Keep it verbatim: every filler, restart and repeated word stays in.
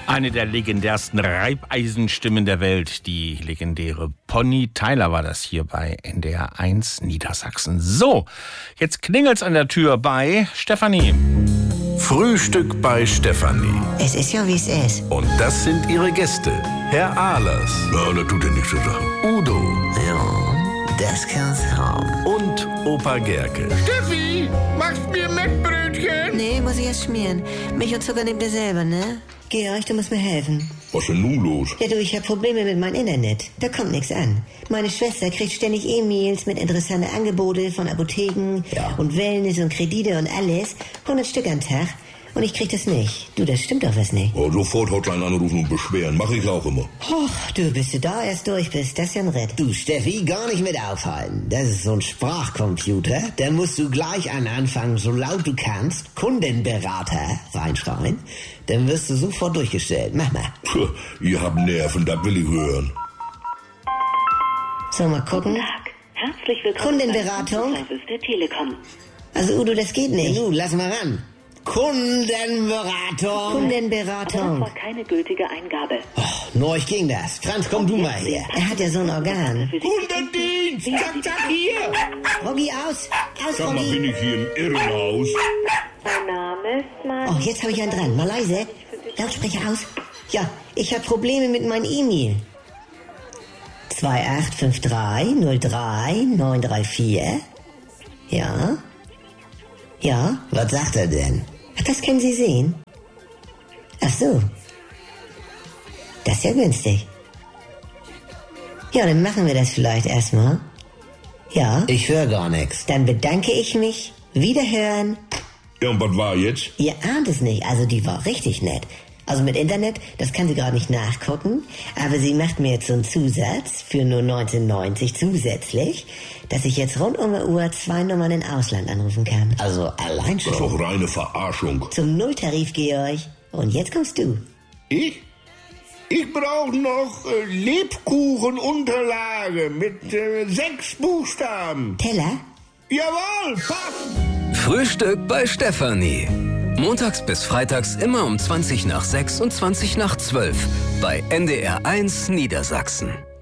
Eine der legendärsten Reibeisenstimmen der Welt, die legendäre Pony Tyler war das hier bei N D R eins Niedersachsen. So, jetzt klingelt's an der Tür bei Stefanie. Frühstück bei Stefanie. Es ist ja, wie es ist. Und das sind ihre Gäste. Herr Ahlers. Ja, das tut ja nichts zu sagen. Udo. Ja, das kann's haben. Und Opa Gerke. Steffi, machst mir Mettbrötchen? Nee, muss ich erst schmieren. Milch und Zucker nehmt ihr selber, ne? Georg, du musst mir helfen. Was ist denn nun los? Ja, du, ich hab Probleme mit meinem Internet. Da kommt nichts an. Meine Schwester kriegt ständig E-Mails mit interessanten Angeboten von Apotheken Ja. und Wellness und Kredite und alles. hundert Stück am Tag. Und ich krieg das nicht. Du, das stimmt doch was nicht. Oh, sofort Hotline anrufen und beschweren. Mach ich auch immer. Och, du, bis du da erst durch bist, das ist ja ein Ritt. Du, Steffi, gar nicht mit aufhalten. Das ist so ein Sprachcomputer. Da musst du gleich an Anfang, so laut du kannst, Kundenberater reinschreien. Dann wirst du sofort durchgestellt. Mach mal. Puh, ihr habt Nerven, das will ich hören. So, mal gucken. Tag. Herzlich willkommen Kundenberatung? beim Service der Telekom. Also, Udo, das geht nicht. Nun, lass mal ran. Kundenberatung. Das Kundenberatung. war keine gültige Eingabe. Oh, neuch ging das. Franz, komm du mal her. Er hat ja so ein Organ. Kundendienst! Zack, zack, hier! Roggi, aus! Aus, Sag mal, bin Roggi! ich hier im Irrenhaus? Mein Name ist Mann. Oh, jetzt habe ich einen dran. Mal leise. Lautsprecher aus. Ja, ich habe Probleme mit meinem E-Mail. zwei acht fünf drei null drei neun drei vier. Ja? Ja? Was sagt er denn? Ach, das können Sie sehen. Ach so. Das ist ja günstig. Ja, dann machen wir das vielleicht erstmal. Ja? Ich höre gar nichts. Dann bedanke ich mich. Wiederhören. Ja, und was war jetzt? Ihr ahnt es nicht, also die war richtig nett. Also mit Internet, das kann sie gerade nicht nachgucken, aber sie macht mir jetzt so einen Zusatz für nur neunzehn neunzig zusätzlich, dass ich jetzt rund um die Uhr zwei Nummern im Ausland anrufen kann. Also allein Das ist schon. doch reine Verarschung. Zum Nulltarif, Georg. Und jetzt kommst du. Ich? Ich brauche noch äh, Lebkuchenunterlage mit äh, sechs Buchstaben. Teller? Jawohl, passt! Frühstück bei Stefanie. Montags bis freitags immer um zwanzig nach sechs und zwanzig nach zwölf bei N D R eins Niedersachsen.